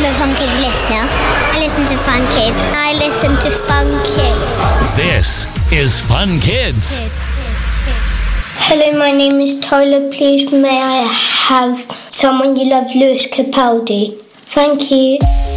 I'm a Fun Kids listener. I listen to Fun Kids. I listen to Fun Kids. This is Fun Kids. Hello, my name is Tyler. Please may I have Someone You Love, Lewis Capaldi. Thank you.